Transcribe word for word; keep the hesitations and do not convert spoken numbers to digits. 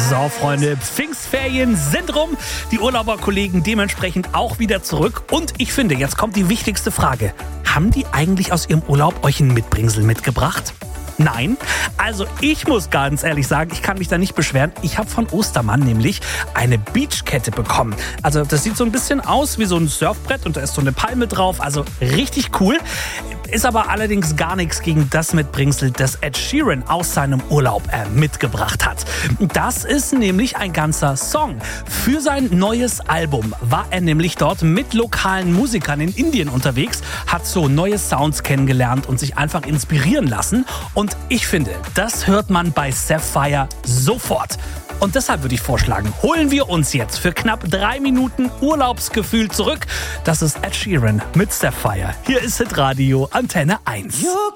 So, Freunde, Pfingstferien sind rum. Die Urlauberkollegen dementsprechend auch wieder zurück. Und ich finde, jetzt kommt die wichtigste Frage. Haben die eigentlich aus ihrem Urlaub euch ein Mitbringsel mitgebracht? Nein, also ich muss ganz ehrlich sagen, ich kann mich da nicht beschweren. Ich habe von Ostermann nämlich eine Beachkette bekommen. Also das sieht so ein bisschen aus wie so ein Surfbrett und da ist so eine Palme drauf. Also richtig cool. Ist aber allerdings gar nichts gegen das Mitbringsel, das Ed Sheeran aus seinem Urlaub äh, mitgebracht hat. Das ist nämlich ein ganzer Song. Für sein neues Album war er nämlich dort mit lokalen Musikern in Indien unterwegs, hat so neue Sounds kennengelernt und sich einfach inspirieren lassen. Und ich finde, das hört man bei Sapphire sofort. Und deshalb würde ich vorschlagen, holen wir uns jetzt für knapp drei Minuten Urlaubsgefühl zurück. Das ist Ed Sheeran mit Sapphire. Hier ist Hitradio Antenne eins.